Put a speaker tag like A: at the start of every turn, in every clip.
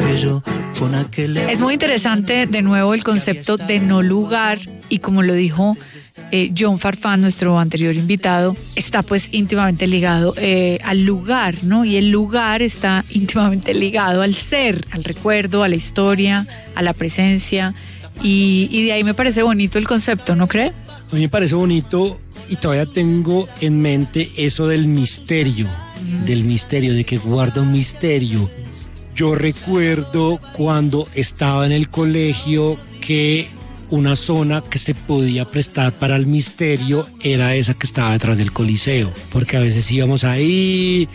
A: que yo con aquel...
B: Es muy interesante de nuevo el concepto de no lugar, y como lo dijo John Farfán, nuestro anterior invitado, está pues íntimamente ligado al lugar, ¿no? Y el lugar está íntimamente ligado al ser, al recuerdo, a la historia, a la presencia, y de ahí me parece bonito el concepto, ¿no cree?
C: A mí me parece bonito, y todavía tengo en mente eso del misterio, de que guarda un misterio. Yo recuerdo cuando estaba en el colegio que una zona que se podía prestar para el misterio era esa que estaba detrás del Coliseo, porque a veces íbamos ahí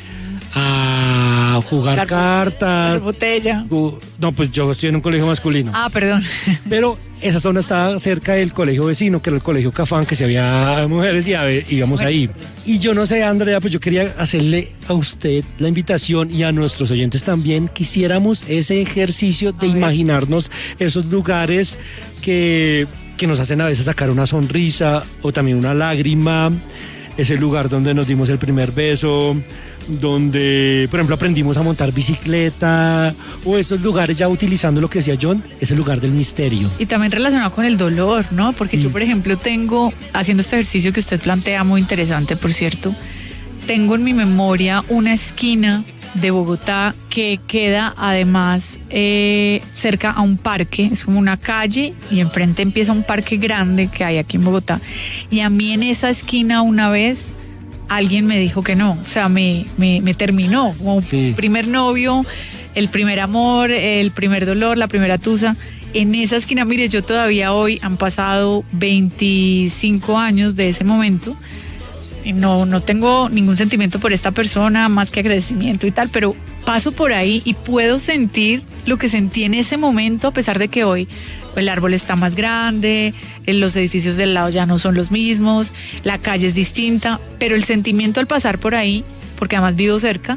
C: a jugar cartas.
B: Botella.
C: No, pues yo estoy en un colegio masculino.
B: Ah, perdón.
C: Pero esa zona estaba cerca del colegio vecino, que era el colegio Cafán, que si había mujeres y íbamos ahí. Y yo no sé, Andrea, pues yo quería hacerle a usted la invitación y a nuestros oyentes también, quisiéramos ese ejercicio de imaginarnos esos lugares que nos hacen a veces sacar una sonrisa o también una lágrima, ese lugar donde nos dimos el primer beso, donde, por ejemplo, aprendimos a montar bicicleta, o esos lugares, ya utilizando lo que decía John, es el lugar del misterio.
B: Y también relacionado con el dolor, ¿no? Porque yo, por ejemplo, tengo, haciendo este ejercicio que usted plantea, muy interesante, por cierto, tengo en mi memoria una esquina de Bogotá que queda además cerca a un parque, es como una calle y enfrente empieza un parque grande que hay aquí en Bogotá, y a mí en esa esquina una vez alguien me dijo que no, o sea, me terminó, como primer novio, el primer amor, el primer dolor, la primera tusa. En esa esquina, mire, yo todavía hoy, han pasado 25 años de ese momento, y no tengo ningún sentimiento por esta persona, más que agradecimiento y tal, pero paso por ahí y puedo sentir lo que sentí en ese momento, a pesar de que hoy el árbol está más grande, los edificios del lado ya no son los mismos, la calle es distinta, pero el sentimiento al pasar por ahí, porque además vivo cerca,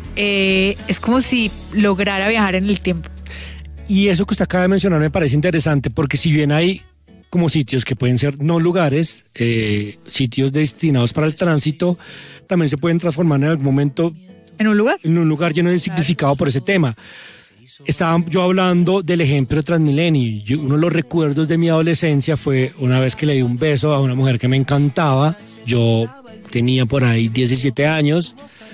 B: es como si lograra viajar en el tiempo.
C: Y eso que usted acaba de mencionar me parece interesante, porque si bien hay como sitios que pueden ser no lugares, sitios destinados para el tránsito, también se pueden transformar en algún momento
B: ¿en un lugar?
C: En un lugar lleno de significado por ese tema. Estaba yo hablando del ejemplo de Transmilenio. Uno de los recuerdos de mi adolescencia fue una vez que le di un beso a una mujer que me encantaba. Yo tenía por ahí 17 años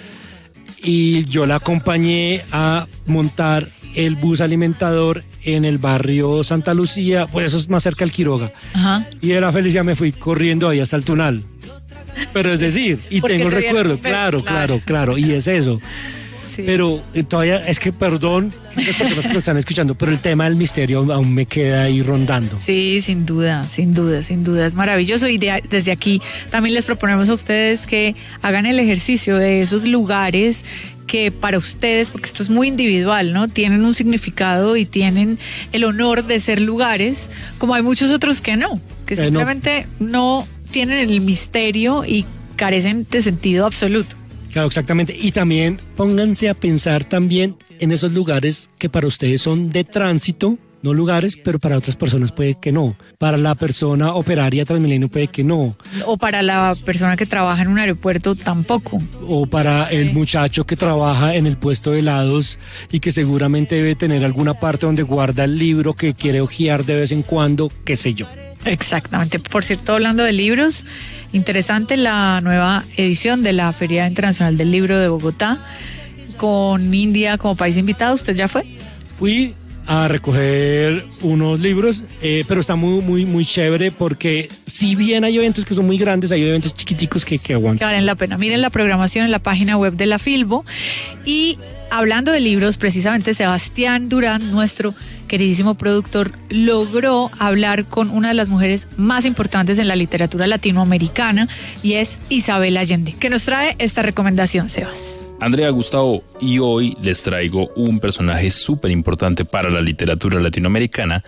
C: y yo la acompañé a montar el bus alimentador en el barrio Santa Lucía, pues eso es más cerca al Quiroga. Ajá. Y de la felicidad me fui corriendo ahí hasta el Tunal. Pero es decir, y tengo el recuerdo, claro, y es eso. Sí. Pero todavía, es que perdón, las personas que lo están escuchando, pero el tema del misterio aún me queda ahí rondando.
B: Sí, sin duda, es maravilloso, y desde aquí también les proponemos a ustedes que hagan el ejercicio de esos lugares que para ustedes, porque esto es muy individual, ¿no? Tienen un significado y tienen el honor de ser lugares, como hay muchos otros que no, que simplemente no tienen el misterio y carecen de sentido absoluto.
C: Claro, exactamente. Y también pónganse a pensar también en esos lugares que para ustedes son de tránsito, no lugares, pero para otras personas puede que no. Para la persona operaria de Transmilenio puede que no.
B: O para la persona que trabaja en un aeropuerto tampoco.
C: O para el muchacho que trabaja en el puesto de helados y que seguramente debe tener alguna parte donde guarda el libro que quiere hojear de vez en cuando, qué sé yo.
B: Exactamente. Por cierto, hablando de libros, interesante la nueva edición de la Feria Internacional del Libro de Bogotá, con India como país invitado. ¿Usted ya fue?
C: Fui a recoger unos libros, pero está muy chévere, porque si bien hay eventos que son muy grandes, hay eventos chiquiticos que aguantan.
B: Que valen la pena. Miren la programación en la página web de la Filbo. Y hablando de libros, precisamente Sebastián Durán, nuestro queridísimo productor, logró hablar con una de las mujeres más importantes en la literatura latinoamericana, y es Isabel Allende, que nos trae esta recomendación, Sebas.
D: Andrea, Gustavo, y hoy les traigo un personaje súper importante para la literatura latinoamericana,